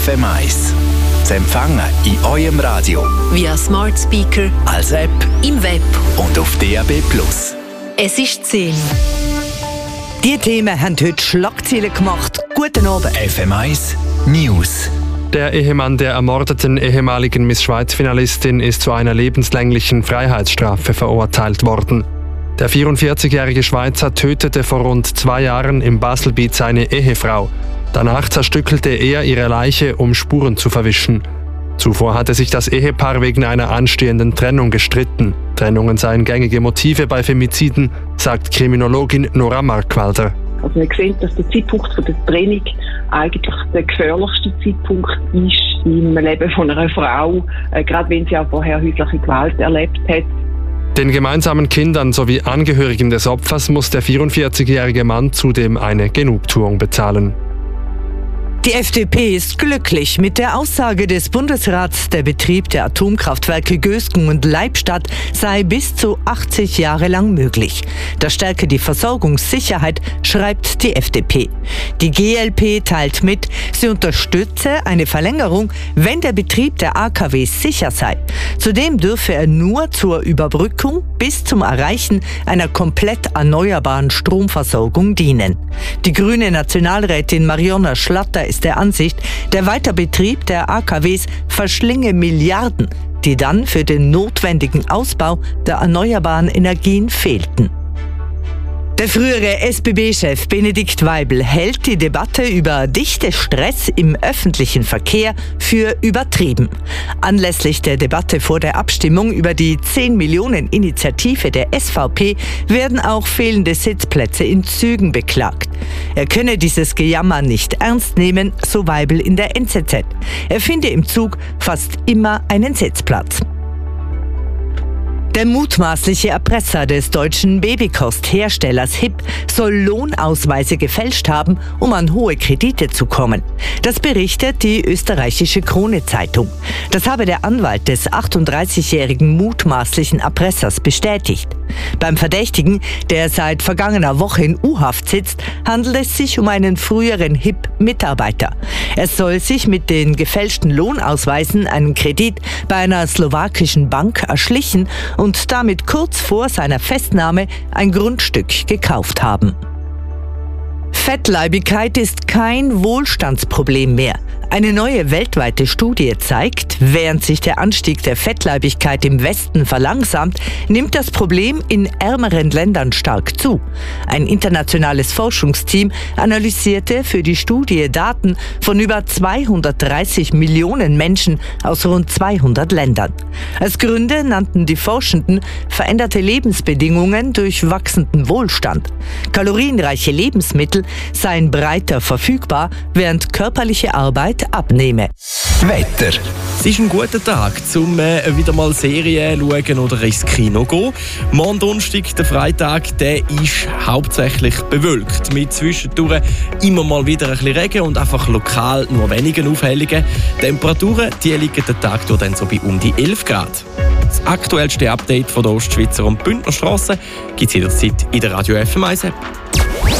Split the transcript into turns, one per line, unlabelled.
FM1. Zu empfangen in eurem Radio,
via Smart Speaker,
als App,
im Web
und auf DAB+.
Es ist 10.
Die Themen haben heute Schlagzeilen gemacht. Guten Abend.
FM1 News.
Der Ehemann der ermordeten ehemaligen Miss Schweiz-Finalistin ist zu einer lebenslänglichen Freiheitsstrafe verurteilt worden. Der 44-jährige Schweizer tötete vor rund 2 Jahren im Baselbiet seine Ehefrau. Danach zerstückelte er ihre Leiche, um Spuren zu verwischen. Zuvor hatte sich das Ehepaar wegen einer anstehenden Trennung gestritten. Trennungen seien gängige Motive bei Femiziden, sagt Kriminologin Nora Markwalder.
Also man sieht, dass der Zeitpunkt der Trennung eigentlich der gefährlichste Zeitpunkt ist im Leben von einer Frau, gerade wenn sie auch vorher häusliche Gewalt erlebt hat.
Den gemeinsamen Kindern sowie Angehörigen des Opfers muss der 44-jährige Mann zudem eine Genugtuung bezahlen.
Die FDP ist glücklich mit der Aussage des Bundesrats, der Betrieb der Atomkraftwerke Gösgen und Leibstadt sei bis zu 80 Jahre lang möglich. Das stärke die Versorgungssicherheit, schreibt die FDP. Die GLP teilt mit, sie unterstütze eine Verlängerung, wenn der Betrieb der AKWs sicher sei. Zudem dürfe er nur zur Überbrückung bis zum Erreichen einer komplett erneuerbaren Stromversorgung dienen. Die grüne Nationalrätin Mariona Schlatter ist der Ansicht, der Weiterbetrieb der AKWs verschlinge Milliarden, die dann für den notwendigen Ausbau der erneuerbaren Energien fehlten. Der frühere SBB-Chef Benedikt Weibel hält die Debatte über Dichtestress im öffentlichen Verkehr für übertrieben. Anlässlich der Debatte vor der Abstimmung über die 10-Millionen-Initiative der SVP werden auch fehlende Sitzplätze in Zügen beklagt. Er könne dieses Gejammer nicht ernst nehmen, so Weibel in der NZZ. Er finde im Zug fast immer einen Sitzplatz. Der mutmaßliche Erpresser des deutschen Babykostherstellers HIP soll Lohnausweise gefälscht haben, um an hohe Kredite zu kommen. Das berichtet die österreichische Krone-Zeitung. Das habe der Anwalt des 38-jährigen mutmaßlichen Erpressers bestätigt. Beim Verdächtigen, der seit vergangener Woche in U-Haft sitzt, handelt es sich um einen früheren HIP-Mitarbeiter. Er soll sich mit den gefälschten Lohnausweisen einen Kredit bei einer slowakischen Bank erschlichen und damit kurz vor seiner Festnahme ein Grundstück gekauft haben. Fettleibigkeit ist kein Wohlstandsproblem mehr. Eine neue weltweite Studie zeigt, während sich der Anstieg der Fettleibigkeit im Westen verlangsamt, nimmt das Problem in ärmeren Ländern stark zu. Ein internationales Forschungsteam analysierte für die Studie Daten von über 230 Millionen Menschen aus rund 200 Ländern. Als Gründe nannten die Forschenden veränderte Lebensbedingungen durch wachsenden Wohlstand. Kalorienreiche Lebensmittel seien breiter verfügbar, während körperliche Arbeit abnehme.
Wetter.
Es ist ein guter Tag, um wieder mal Serien schauen oder ins Kino gehen. Morgen Donnerstag, der Freitag, der ist hauptsächlich bewölkt. Mit zwischendurch immer mal wieder ein bisschen Regen und einfach lokal nur wenige Aufhellungen. Temperaturen, die liegen den Tag durch dann so bei um die 11 Grad. Das aktuellste Update von der Ostschweizer und Bündner Strasse gibt es jederzeit in der Radio FM1 App.